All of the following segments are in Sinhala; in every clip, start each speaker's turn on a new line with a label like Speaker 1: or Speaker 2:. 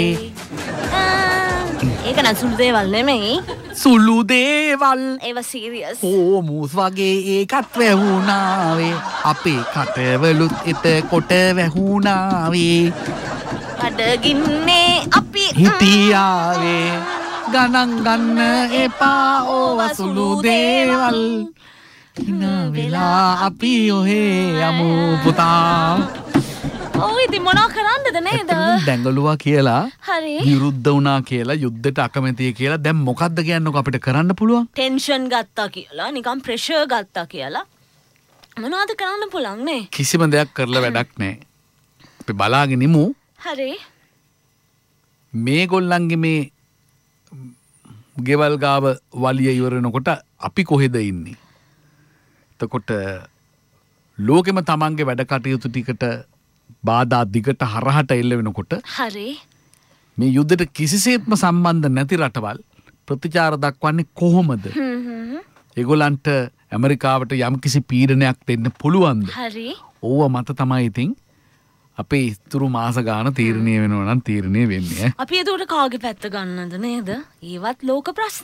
Speaker 1: ඒක නම් සුළු දේවල් නෙමෙයි.
Speaker 2: සුළු දේවල්.
Speaker 1: ඒවා සීරියස්.
Speaker 2: හෝමුස් වගේ ඒකත් වැහුණාවේ. අපේ කටවලුත් එතකොට වැහුණාවේ.
Speaker 1: බඩගින්නේ අපි
Speaker 2: හිටියාවේ. ගණන් ගන්න එපා ඕවා සුළු දේවල්. හිනා වෙලා අපි ඔහේ යමු පුතා.
Speaker 1: ඔව් ඉතින් මොනවා කරන්නද නේද?
Speaker 2: දැඟලුවා කියලා
Speaker 1: හරි.
Speaker 2: විරුද්ධ වුණා කියලා යුද්ධයට අකමැතියි කියලා දැන් මොකද්ද කියන්නකො අපිට කරන්න පුළුවන්?
Speaker 1: ටෙන්ෂන් ගත්තා කියලා නිකන් ප්‍රෙෂර් ගත්තා කියලා මොනවද කරන්න පුළුවන් නේ?
Speaker 2: කිසිම දෙයක් කරලා වැඩක් නැහැ. අපි බලාගෙන ඉමු.
Speaker 1: හරි.
Speaker 2: මේගොල්ලන්ගේ මේ ගෙවල් ගාව වලිය ඉවර වෙනකොට අපි කොහෙද ඉන්නේ? එතකොට ලෝකෙම තමන්ගේ වැඩ කටයුතු ටිකට බාධා දිගට හරහට එල්ල වෙනකොට
Speaker 1: හරි.
Speaker 2: මේ යුද්ධයට කිසිසේත්ම සම්බන්ධ නැති රටවල් ප්‍රතිචාර දක්වන්නේ කොහොමද? ඒගොල්ලන්ට ඇමරිකාවට යම්කිසි පීඩනයක් දෙන්න පුළුවන්ද?
Speaker 1: හරි.
Speaker 2: ඕව මත තමයි ඉතින් අපේ ඉතුරු මාස ගාන තීරණය වෙනවා නම් තීරණය වෙන්නේ.
Speaker 1: අපි ඒකට කාගේ පැත්ත ගන්නද නේද? ඒවත් ලෝක ප්‍රශ්න.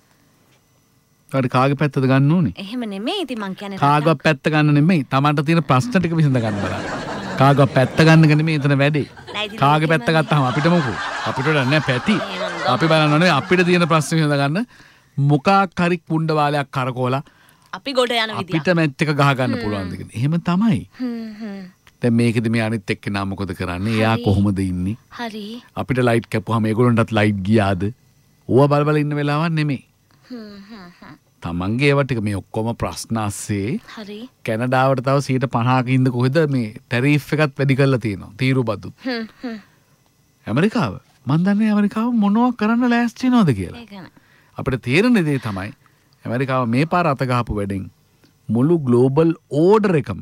Speaker 2: කාගේ පැත්තද ගන්න ඕනේ?
Speaker 1: එහෙම නෙමෙයි ඉතින් මං කියන්නේ.
Speaker 2: කාගේ පැත්ත ගන්න නෙමෙයි. Tamanට තියෙන ප්‍රශ්න ටික විසඳ ගන්න බලන්න. කාගේ පැත්ත ගන්න නෙමෙයි එතන වැඩේ. කාගේ පැත්ත ගත්තාම අපිට මොකෝ? අපිට නෑ පැති. අපි බලන්නේ අපිට තියෙන ප්‍රශ්න විසඳ ගන්න මොකක් හරි කුණ්ඩ වාලයක් කරකෝලා
Speaker 1: අපි ගොඩ යන විදිය.
Speaker 2: අපිට මැච් එක ගහ ගන්න පුළුවන්ද කියලා. එහෙම තමයි. දැන් මේකෙදි මේ අනිත් එක්කෙනා මොකද කරන්නේ? එයා කොහොමද ඉන්නේ?
Speaker 1: හරි.
Speaker 2: අපිට ලයිට් කැපුවාම ඒගොල්ලන්ටත් ලයිට් ගියාද? ඕවා බල බල ඉන්න වෙලාවක් නෙමෙයි. තමන්ගේ ඒවා ටික මේ ඔක්කොම ප්‍රශ්න ASCII.
Speaker 1: හරි.
Speaker 2: කැනඩාවට තව 50%ක ඉඳ කොහෙද මේ ටැරිෆ් එකත් වැඩි කරලා තියෙනවා. තීරු බදු. ඇමරිකාව මන් දන්නේ ඇමරිකාව මොනවා කරන්න ලෑස්ති වෙනවද කියලා. අපිට තේරෙන දේ තමයි ඇමරිකාව මේ පාර අත ගහපු වැඩෙන් මුළු ග්ලෝබල් ඕඩර් එකම